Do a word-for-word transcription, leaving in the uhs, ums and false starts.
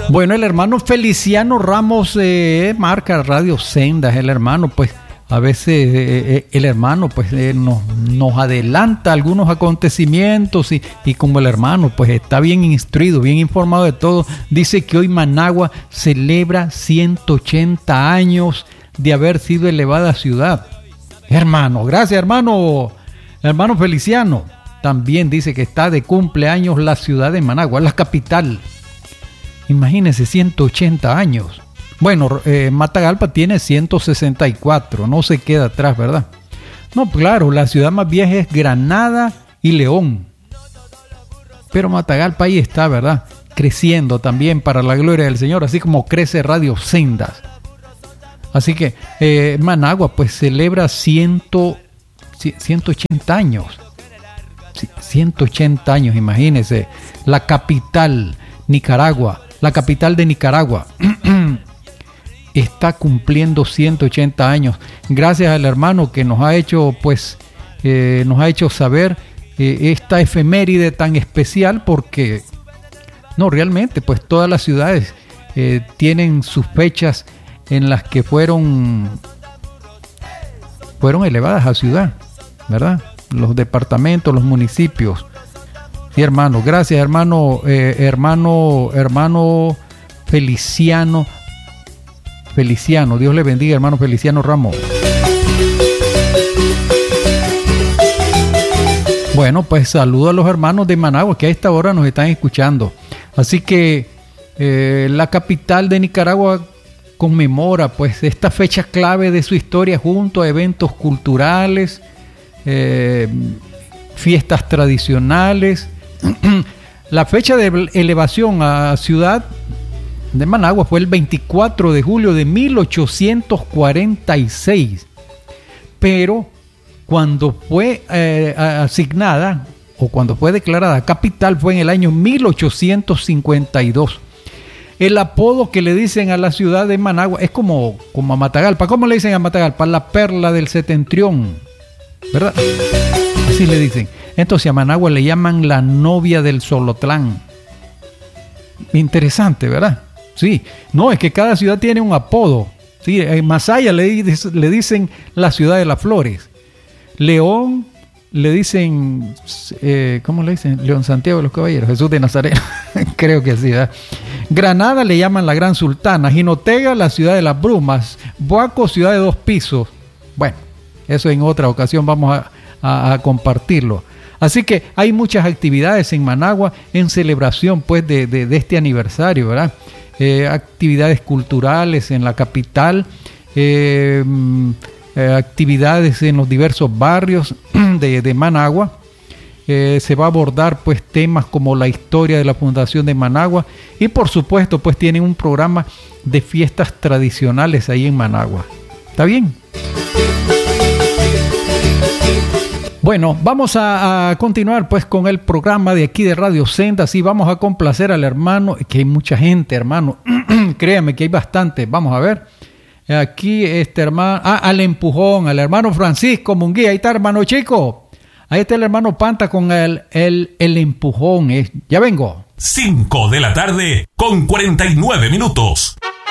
Bueno, el hermano Feliciano Ramos eh, marca Radio Sendas, el hermano pues a veces eh, el hermano pues eh, nos, nos adelanta algunos acontecimientos y, y como el hermano pues está bien instruido, bien informado de todo, dice que hoy Managua celebra ciento ochenta años de haber sido elevada ciudad. Hermano, gracias hermano, hermano Feliciano. También dice que está de cumpleaños la ciudad de Managua, la capital. Imagínense, ciento ochenta años. Bueno, eh, Matagalpa tiene ciento sesenta y cuatro, no se queda atrás, ¿verdad? No, claro, la ciudad más vieja es Granada y León. Pero Matagalpa ahí está, ¿verdad? Creciendo también para la gloria del Señor, así como crece Radio Sendas. Así que eh, Managua pues celebra ciento, ciento ochenta años. ciento ochenta años, imagínense. La capital, Nicaragua, la capital de Nicaragua. Está cumpliendo ciento ochenta años, gracias al hermano que nos ha hecho pues eh, nos ha hecho saber eh, esta efeméride tan especial, porque no, realmente pues todas las ciudades eh, tienen sus fechas en las que fueron fueron elevadas a ciudad, ¿verdad? Los departamentos, los municipios. Sí, hermano, gracias hermano eh, hermano hermano Feliciano Feliciano, Dios le bendiga, hermano Feliciano Ramos. Bueno, pues saludo a los hermanos de Managua que a esta hora nos están escuchando. Así que eh, la capital de Nicaragua conmemora pues esta fecha clave de su historia junto a eventos culturales, eh, fiestas tradicionales. La fecha de elevación a ciudad de Managua fue el veinticuatro de julio de mil ochocientos cuarenta y seis, pero cuando fue eh, asignada o cuando fue declarada capital fue en el año mil ochocientos cincuenta y dos. El apodo que le dicen a la ciudad de Managua es como, como a Matagalpa. ¿Cómo le dicen a Matagalpa? La perla del septentrión, ¿verdad? Así le dicen. Entonces a Managua le llaman la novia del Solotlán. Interesante, ¿verdad? Sí, no, es que cada ciudad tiene un apodo. Sí, en Masaya le, le dicen la ciudad de las flores. León le dicen, eh, ¿cómo le dicen? León Santiago de los Caballeros, Jesús de Nazaret. Creo que sí, ¿verdad? Granada le llaman la Gran Sultana. Jinotega, la ciudad de las brumas. Boaco, ciudad de dos pisos. Bueno, eso en otra ocasión vamos a, a, a compartirlo. Así que hay muchas actividades en Managua en celebración pues de, de, de este aniversario, ¿verdad? Eh, actividades culturales en la capital, eh, eh, actividades en los diversos barrios de, de Managua. Eh, se va a abordar pues temas como la historia de la fundación de Managua y por supuesto pues tienen un programa de fiestas tradicionales ahí en Managua. ¿Está bien? Bueno, vamos a, a continuar pues con el programa de aquí de Radio Sendas y vamos a complacer al hermano, que hay mucha gente, hermano, créame que hay bastante, vamos a ver, aquí este hermano, ah, al empujón, al hermano Francisco Munguía, ahí está hermano chico, ahí está el hermano Panta con el, el, el empujón, eh. Ya vengo. cinco de la tarde con cuarenta y nueve minutos.